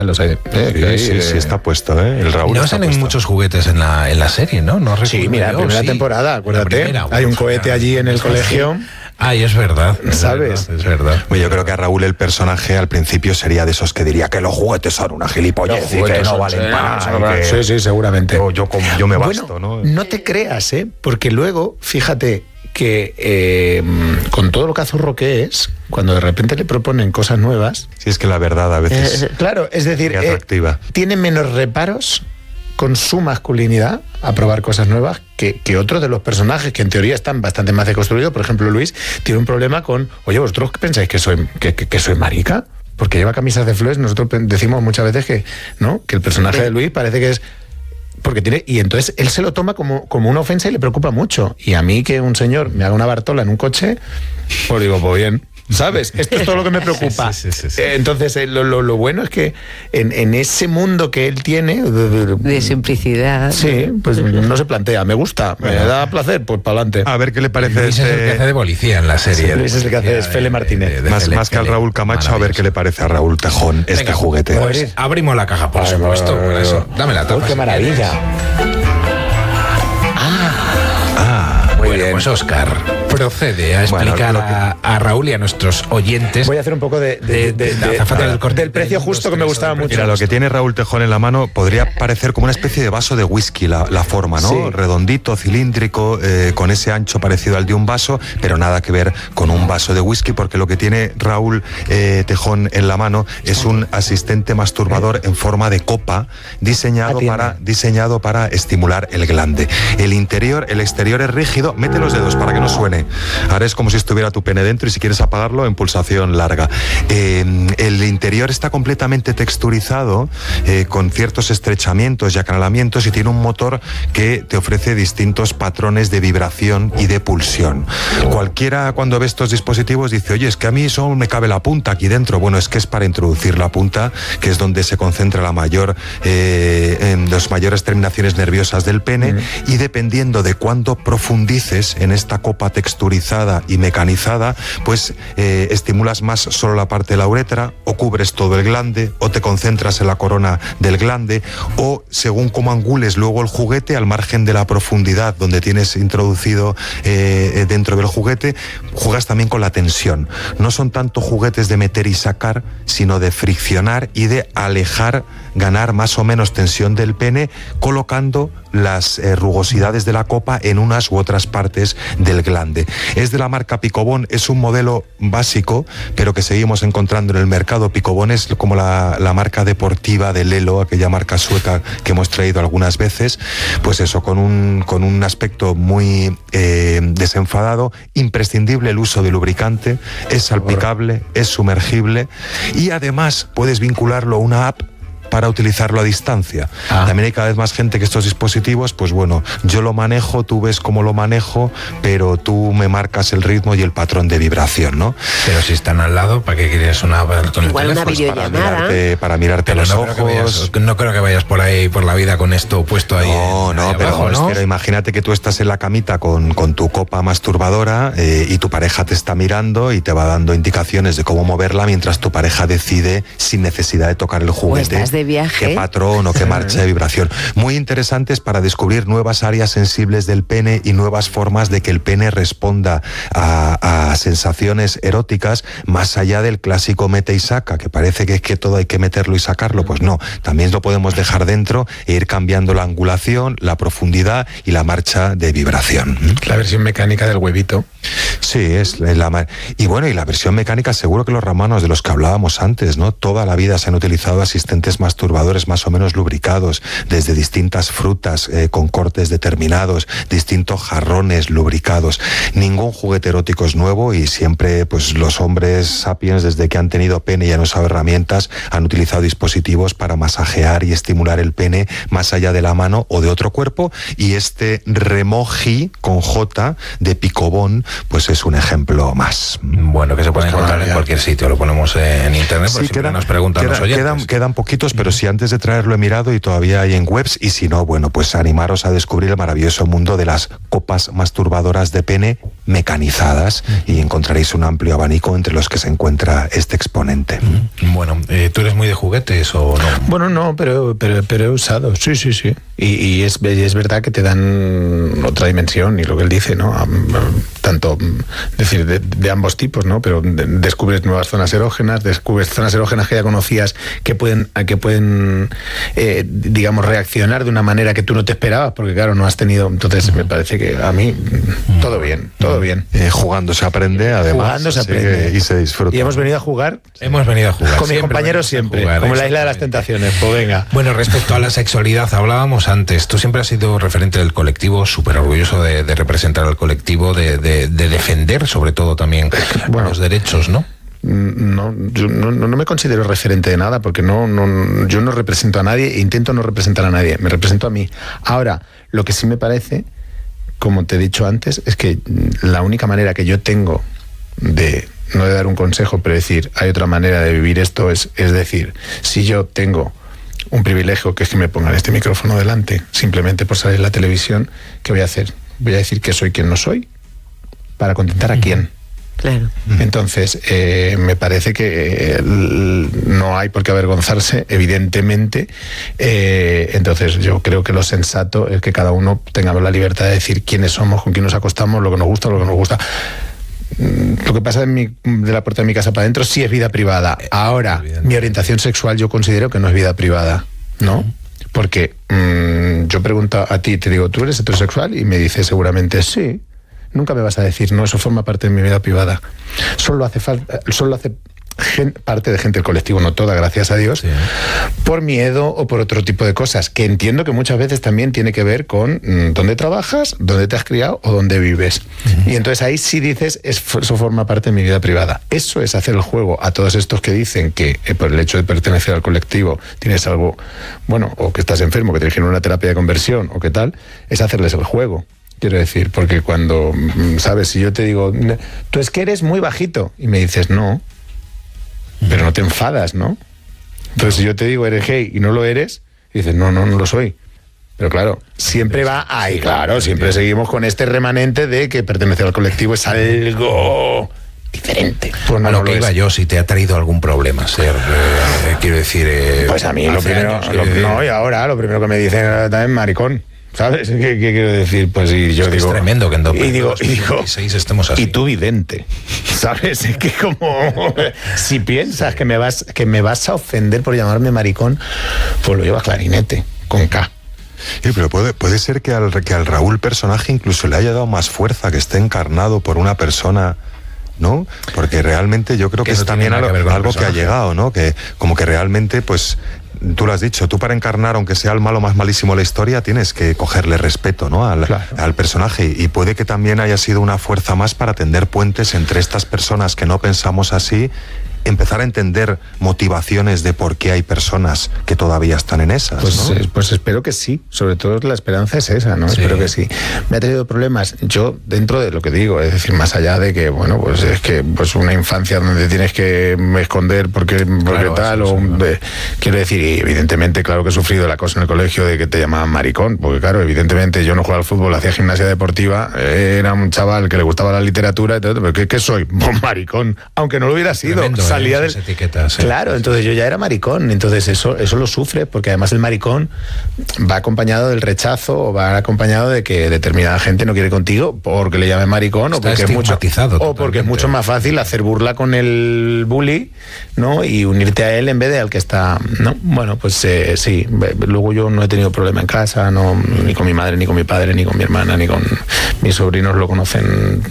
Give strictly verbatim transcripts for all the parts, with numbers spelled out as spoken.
Los hay, eh, sí, sí, eh, sí, está puesto, ¿eh? El Raúl no está salen puesto. muchos juguetes en la, en la serie, ¿no? No sí, mira, la primera sí. temporada, acuérdate. La primera, hay un bueno, cohete claro. allí en el colegio. Ay, es verdad. Es ¿Sabes? Verdad, es verdad. Yo creo que a Raúl el personaje al principio sería de esos que diría que los juguetes son una gilipollez y que no valen para nada. y que- Sí, sí, seguramente. Yo, yo, como- yo me basto, Bueno, ¿no? no te creas, ¿eh? Porque luego, fíjate que eh, con todo lo cazurro que es, cuando de repente le proponen cosas nuevas, Si es que la verdad a veces... eh, claro, es decir, Qué eh, atractiva. tiene menos reparos con su masculinidad a probar cosas nuevas que, que otros de los personajes que en teoría están bastante más deconstruidos. Por ejemplo, Luis tiene un problema con, oye, ¿vosotros pensáis que soy, que, que, que soy marica? Porque lleva camisas de flores. Nosotros decimos muchas veces que no, que el personaje de Luis parece que es... Porque tiene, y entonces él se lo toma como, como una ofensa y le preocupa mucho. Y a mí que un señor me haga una Bartola en un coche, pues digo, pues bien, ¿sabes? Esto es todo lo que me preocupa. Sí, sí, sí, sí. Eh, Entonces, eh, lo, lo, lo bueno es que en, en ese mundo que él tiene... De, De simplicidad. Sí, pues no se plantea. Me gusta, me da placer, pues para adelante. A ver qué le parece Luis es el que hace este... de policía en la serie. Sí, Luis es el que hace, es Fele Martínez. Más, más que al Raúl Camacho, a ver qué le parece a Raúl Tejón este Venga, juguete. Pues abrimos la caja, por Ay, supuesto. ay, Por ay, eso. ay. Dame la tapa. Uy, qué si maravilla. quieres. Ah, Muy Bueno, bien. pues Óscar procede a Bueno, explicar lo que- a, a Raúl y a nuestros oyentes. Voy a hacer un poco de, de, de, De- de de- azafata del corte. del precio justo que me gustaba mucho. Mira, lo que tiene Raúl Tejón en la mano podría parecer como una especie de vaso de whisky, la, la forma, ¿no? Sí. Redondito, cilíndrico, eh, con ese ancho parecido al de un vaso, pero nada que ver con un vaso de whisky, porque lo que tiene Raúl eh, Tejón en la mano es un asistente masturbador en forma de copa, diseñado Atiende. para, diseñado para estimular el glande. El interior, el exterior es rígido, mete los dedos para que no suene. Ahora es como si estuviera tu pene dentro y si quieres apagarlo, en pulsación larga. Eh, el interior está completamente texturizado, eh, con ciertos estrechamientos y acanalamientos, y tiene un motor que te ofrece distintos patrones de vibración y de pulsión. Cualquiera cuando ve estos dispositivos dice, oye, es que a mí solo me cabe la punta aquí dentro. Bueno, es que es para introducir la punta, que es donde se concentra la mayor, eh, en las mayores terminaciones nerviosas del pene, y dependiendo de cuánto profundices en esta copa texturizada y mecanizada, pues eh, estimulas más solo la parte de la uretra, o cubres todo el glande, o te concentras en la corona del glande, o según cómo angules luego el juguete, al margen de la profundidad donde tienes introducido eh, dentro del juguete, juegas también con la tensión. No son tanto juguetes de meter y sacar, sino de friccionar y de alejar, ganar más o menos tensión del pene, colocando las eh, rugosidades de la copa en unas u otras partes del glande. Es de la marca Picobón, es un modelo básico, pero que seguimos encontrando en el mercado. Picobón es como la, la marca deportiva de Lelo, aquella marca sueca que hemos traído algunas veces. Pues eso, con un, con un aspecto muy eh, desenfadado, imprescindible el uso de lubricante, es salpicable, es sumergible, y además puedes vincularlo a una app para utilizarlo a distancia. Ah. También hay cada vez más gente que estos dispositivos, pues bueno, yo lo manejo, tú ves cómo lo manejo, pero tú me marcas el ritmo y el patrón de vibración, ¿no? Pero si están al lado, ¿para qué quieres una con el Igual una teléfono? Para videollamada. mirarte, para mirarte Pero los no ojos. creo, que vayas, no creo que vayas por ahí, por la vida con esto puesto ahí. No, en- no, ahí pero, abajo, ¿no? pero imagínate que tú estás en la camita con, con tu copa masturbadora eh, y tu pareja te está mirando y te va dando indicaciones de cómo moverla mientras tu pareja decide, sin necesidad de tocar el juguete, estás de viaje. qué patrón o qué marcha de vibración. Muy interesantes para descubrir nuevas áreas sensibles del pene y nuevas formas de que el pene responda a, a sensaciones eróticas, más allá del clásico mete y saca, que parece que es que todo hay que meterlo y sacarlo. Pues no, también lo podemos dejar dentro e ir cambiando la angulación, la profundidad y la marcha de vibración. La versión mecánica del huevito. Sí, es la ma- y bueno, y la versión mecánica, seguro que los romanos de los que hablábamos antes, ¿no? Toda la vida se han utilizado asistentes masturbadores más o menos lubricados, desde distintas frutas eh, con cortes determinados, distintos jarrones lubricados. Ningún juguete erótico es nuevo, y siempre pues los hombres sapiens, desde que han tenido pene y han usado herramientas, han utilizado dispositivos para masajear y estimular el pene más allá de la mano o de otro cuerpo, y este Remoji con J de Picobón pues es un ejemplo más. Bueno, que se puede Pues encontrar claro, en cualquier sitio, lo ponemos en internet, Sí, porque siempre quedan, nos preguntan quedan, los oyentes. quedan, quedan poquitos, pero si antes de traerlo he mirado y todavía hay en webs, y si no, bueno, pues animaros a descubrir el maravilloso mundo de las copas masturbadoras de pene mecanizadas y encontraréis un amplio abanico entre los que se encuentra este exponente. Bueno, eh, ¿tú eres muy de juguetes o no? Bueno, no, pero, pero, pero he usado, sí, sí, sí. Y, y es, y es verdad que te dan otra dimensión, y lo que él dice, ¿no? Tanto, es decir, de, de ambos tipos, ¿no? Pero de, descubres nuevas zonas erógenas, descubres zonas erógenas que ya conocías que pueden, que pueden eh, digamos, reaccionar de una manera que tú no te esperabas, porque claro, no has tenido. Entonces me parece que a mí todo bien, todo bien. Eh, jugando se aprende, además. Jugando se así aprende. que- y se disfruta. Y hemos venido a jugar Hemos venido a jugar. con mis siempre compañeros venimos a siempre, jugar, como en la isla de las exactamente. tentaciones. Pues venga. Bueno, respecto a la sexualidad, hablábamos antes, tú siempre has sido referente del colectivo, súper orgulloso de, de representar al colectivo, de, de, de defender sobre todo también Bueno. los derechos, ¿no? No, yo no, no, no me considero referente de nada, porque no, no, yo no represento a nadie e intento no representar a nadie, me represento a mí. Ahora, lo que sí me parece, como te he dicho antes, es que la única manera que yo tengo de, no de dar un consejo, pero decir, hay otra manera de vivir esto, es, es decir, si yo tengo un privilegio, que es que me pongan este micrófono delante, simplemente por salir en la televisión, ¿qué voy a hacer? Voy a decir que soy quien no soy, para contentar a quién. Claro. Entonces, eh, me parece que eh, no hay por qué avergonzarse, evidentemente. Eh, entonces, yo creo que lo sensato es que cada uno tengamos la libertad de decir quiénes somos, con quién nos acostamos, lo que nos gusta, lo que nos gusta. Mm, Lo que pasa en mi, de la puerta de mi casa para adentro sí es vida privada. Ahora, mi orientación sexual yo considero que no es vida privada, ¿no? Porque mmm, yo pregunto a ti, te digo, ¿tú eres heterosexual? Y me dices seguramente sí. Nunca me vas a decir, no, eso forma parte de mi vida privada. Solo hace falta, solo hace gen, parte de gente del colectivo, no toda, gracias a Dios, Sí. por miedo o por otro tipo de cosas, que entiendo que muchas veces también tiene que ver con mmm, dónde trabajas, dónde te has criado o dónde vives. Uh-huh. Y entonces ahí sí dices, eso forma parte de mi vida privada. Eso es hacer el juego a todos estos que dicen que eh, por el hecho de pertenecer al colectivo tienes algo, bueno, o que estás enfermo, que te dijeron una terapia de conversión o qué tal, es hacerles el juego. Quiero decir, porque cuando, ¿sabes? Si yo te digo, tú es que eres muy bajito, y me dices, no, pero no te enfadas, ¿no? Entonces, si yo te digo, eres gay y no lo eres, y dices, no, no, no lo soy. Pero claro, siempre va ahí, claro, siempre seguimos con este remanente de que pertenecer al colectivo es algo diferente. Pues no, a lo no que lo iba es. yo, si te ha traído algún problema ser, eh, quiero decir... Eh, Pues a mí lo hace primero, años, lo- eh, no, y ahora lo primero que me dicen eh, también maricón. ¿Sabes? ¿Qué, qué quiero decir? Pues y yo es que digo... es tremendo que en y digo, y digo, dos mil veintiséis estemos así. y tú vidente, ¿sabes? Es que como si piensas que me vas que me vas a ofender por llamarme maricón, pues lo llevas clarinete, con K. Sí, pero puede, puede ser que al, que al Raúl personaje incluso le haya dado más fuerza, que esté encarnado por una persona, ¿no? Porque realmente yo creo que, Que es no tiene también nada algo, que ver con el algo que ha personaje. llegado, ¿no? Que como que realmente, pues, tú lo has dicho, tú para encarnar, aunque sea el malo más malísimo de la historia, tienes que cogerle respeto, ¿no? Al, Claro. al personaje. Y puede que también haya sido una fuerza más para tender puentes entre estas personas que no pensamos así, empezar a entender motivaciones de por qué hay personas que todavía están en esas, Pues, ¿no? eh, pues espero que sí, sobre todo la esperanza es esa, ¿no? Sí. Espero que sí. Me ha tenido problemas, yo dentro de lo que digo, es decir, más allá de que, bueno, pues es que pues una infancia donde tienes que esconder porque, porque Claro, tal, eso, o sí, claro. de- quiero decir, y evidentemente, claro que he sufrido la cosa en el colegio de que te llamaban maricón, porque claro, evidentemente yo no jugaba al fútbol, hacía gimnasia deportiva, eh, era un chaval que le gustaba la literatura, y todo, pero ¿qué, qué soy? Pues maricón, aunque no lo hubiera sido, Tremendo, ¿eh? salía Esas del... etiquetas, sí. Claro, entonces yo ya era maricón, entonces eso, eso lo sufre, porque además el maricón va acompañado del rechazo o va acompañado de que determinada gente no quiere contigo porque le llamen maricón o Está porque, es mucho, estigmatizado o porque es totalmente. mucho más fácil hacer burla con el bully, ¿no? Y unirte a él en vez de al que está, ¿no? Bueno, pues eh, sí, luego yo no he tenido problema en casa, no, ni con mi madre, ni con mi padre, ni con mi hermana, ni con mis sobrinos lo conocen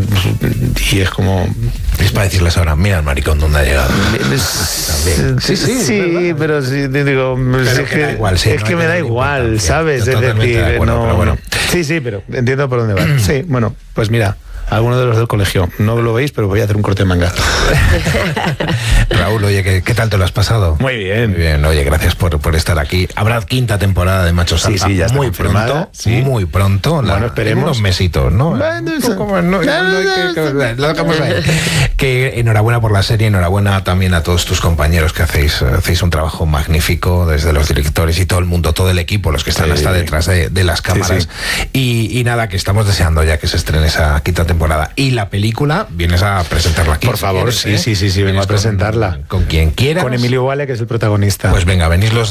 y es como... Es para decirles ahora, mira el maricón donde ha llegado. También. Sí, sí, sí, pero sí, te digo, Pero es que que, da igual, sí, es no que hay me que da darle igual, importancia. ¿sabes? Yo Es totalmente decir, de acuerdo, no, pero bueno. sí, sí, pero entiendo por dónde va. Sí, bueno, pues mira, alguno de los del colegio. No lo veis, pero voy a hacer un corte de manga. Raúl, oye, ¿qué, ¿qué tal te lo has pasado? Muy bien. Muy bien, oye, gracias por, por estar aquí. Habrá quinta temporada de Machos Alfa. Sí, sí, ya está muy confirmada, pronto, sí. muy pronto. Bueno, la, esperemos. Unos mesitos, ¿no? Bueno, Un poco más, no, no, no hay que- que- lo dejamos ahí. Que enhorabuena por la serie, enhorabuena también a todos tus compañeros que hacéis, hacéis un trabajo magnífico, desde los directores y todo el mundo, todo el equipo, los que están Sí. hasta detrás de, de las cámaras. Sí, Y, y nada, que estamos deseando ya que se estrene esa quinta temporada. Y la película, vienes a presentarla aquí. Por si favor, quieres, sí, ¿eh? sí, sí, sí, vengo Vienes a presentarla. Con, con quien quieras. Con Emilio Vale, que es el protagonista. Pues venga, venís los